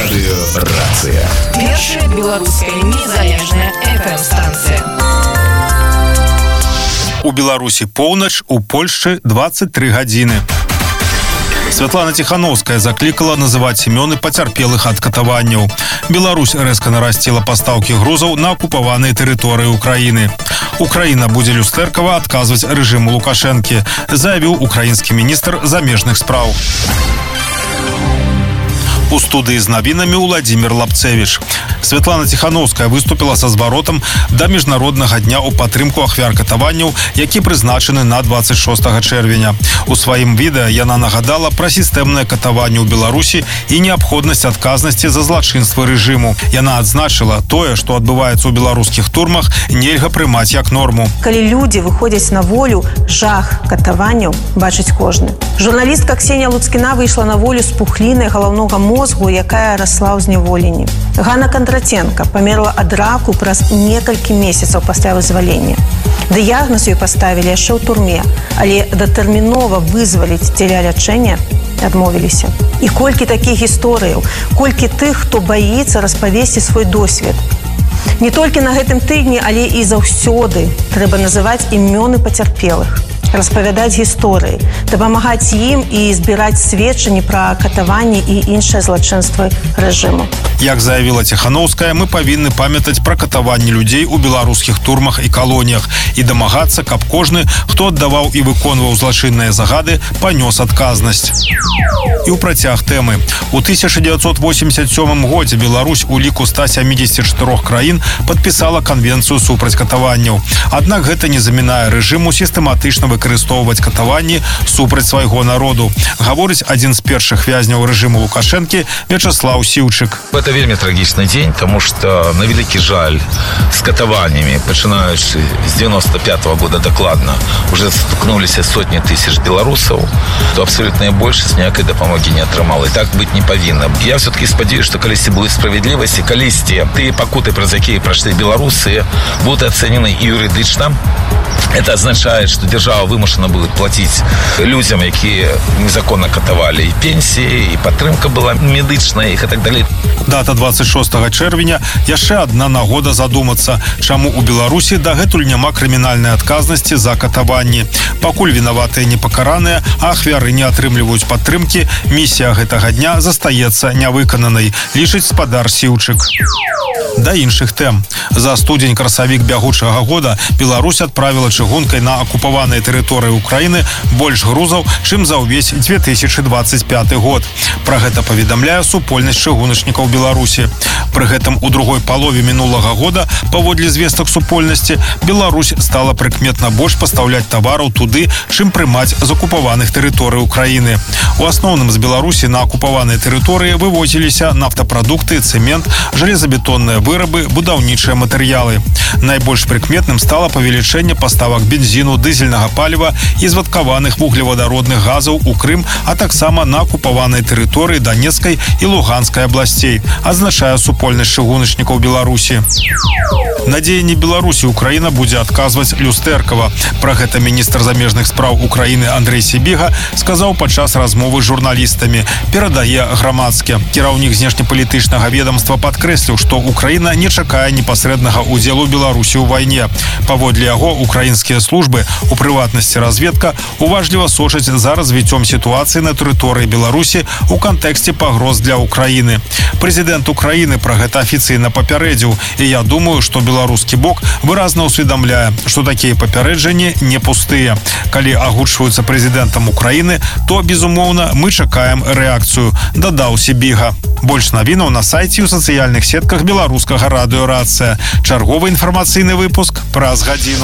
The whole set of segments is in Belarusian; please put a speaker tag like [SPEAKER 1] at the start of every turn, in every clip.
[SPEAKER 1] Радыёрацыя.
[SPEAKER 2] Першая беларуская незалежная FM-станцыя.
[SPEAKER 3] У Беларусі поўнач, у Польшчы 23 гадзіны. Святлана Тихановская заклікала называць імёны пацярпелых ад катаванняў. Беларусь рэзка нарасціла пастаўкі грузаў на акупаваныя тэрыторыі Украіны. Украіна будзе люстэркава адказваць рэжыму Лукашэнкі, заявіў украінскі міністр замежных спраў. У студыі з навінамі Владимир Лапцевич. Святлана Тихановская выступила со зваротам да міжнароднага дня ў падтрымку ахвяр катаванняў, які прызначаны на 26 чэрвеня. У сваім відэа яна нагадала пра сістэмнае катаванне ў Беларусі і неабходнасць адказнасці за злачынствы рэжыму. Яна адзначыла тое, што адбываецца ў беларускіх турмах, нельга прымаць як норму.
[SPEAKER 4] Калі людзі выходзяць на волю, жах катаванняў бачыць кожны. Журналістка Ксенія Луцкіна выйшла на волю з пухлінай галаўнога мозгу, якая расла ў зняволенні. Ганна Кондратенко памерла ад раку праз некалькі месяцаў пасля вызвалення. Дыягназ ёй паставілі яшчэ ў турме, але датэрмінова вызваліць дзеля лячэння адмовіліся. І колькі такіх гісторыяў, колькі тых, хто баіцца распавесці свой досвед. Не толькі на гэтым тыдні, але і заўсёды трэба называць імёны пацярпелых, распавядаць гісторыі, дапамагаць ім і збіраць сведчанні пра катаванні і іншыя злачынствы рэжыму.
[SPEAKER 3] Як заявіла Тихановская, мы павінны памятаць пра катаванні людзей у беларускіх турмах і калоніях і дамагацца, каб кожны, хто аддаваў і выконваў злачынныя загады, панёс адказнасць. І ў працяг тэмы. У 1987 годзе Беларусь у ліку 174 краін падпісала канвенцыю супраць катаванняў. Аднак гэта не замінае рэжыму сістэматычна выкарыстоўваць катаванні супраць свайго народу, гаворыць адзін з першых вязняў рэжыму Лукашэнкі Вячаслав Сіўчык.
[SPEAKER 5] Это вельмі трагічны дзень, тому что на вялікі жаль з катаваннямі, пачынаючы з 95-го года дакладна, уже стукнуліся сотні тысяч беларусаў, то абсолютная большасць ніякай дапамогі не атрымала. І так быць не павінна. Я все-таки спадзяюсь, што калісьці будуць справядлівасць, і калісьці тыя пакуты, праз якія прайшлі беларусы, будуць ацэнены і юрыдычна. Это означает, что держава вымушана будет платить людям, якія незаконно катавали, и пенсии, и падтрымка была медычная, их и так далее.
[SPEAKER 3] Дата 26 чэрвеня яшчэ адна нагода задумацца, чаму у Беларусі дагэтуль няма крымінальнай адказнасці за катаванні. Пакуль вінаватыя не пакараныя, а ахвяры не атрымліваюць падтрымкі, місія гэтага дня застаецца нявыкананай, лічыць спадар Сіўчык. Да іншых тэм. За студзень-красавік бягучага года Беларусь адправіла чыгункай на акупаваныя тэрыторыі Украіны больш грузаў, чым за ўвесь 2025 год. Пра гэта паведамляе супольнасць чыгуначнікаў Беларусі. Пры гэтым у другой палове мінулага года, паводле звестак супольнасці, Беларусь стала прыкметна больш пастаўляць тавараў туды, чым прымаць з акупаваных тэрыторый Украіны. У асноўным з Беларусі на акупаваныя тэрыторыі вывозіліся нафтапрадукты, цэмент, жалезабетонныя вырабы, будаўнічыя матэрыялы. Найбольш прыкметным стала павелічэнне паставак бензіну, дызельнага паліва і звадкаваных вуглевадародных газаў у Крым, а таксама на акупаванай тэрыторыі Данецкай і Луганскай абласцей, азначае супольнасць чыгуначнікаў Беларусі. На дзеянні Беларусі Украіна будзе адказваць люстэркава. Пра гэта міністр замежных спраў Украіны Андрэй Сібіга сказаў падчас размовы з журналістамі, перадае грамадскі. Кіраўнік знешнепалітычнага ведомства падкрэсліў, што Украіна не чакае непасрэднага ўдзелу Беларусі ў вайне. Паводле яго, украінскія службы, у прыватнасці разведка, уважліва сочаць за развіццём сітуацыі на тэрыторыі Беларусі ў кантэксце пагроз для Украіны. Прэзідэнт Украіны пра гэта афіцыйна папярэдзіў, і я думаю, што беларускі бок выразна ўсведамляе, што такія папярэджанні не пустыя. Калі агучваюцца прэзідэнтам Украіны, то, безумоўна, мы чакаем рэакцыю, дадаў Сібіга. Больш навінаў на сайце і ў сацыяльных сетках беларускага радыёрацыя. Чарговы інфармацыйны выпуск праз гадзіну.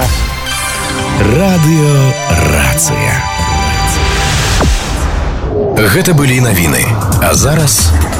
[SPEAKER 1] Радыёрацыя. Гэта былі навіны. А зараз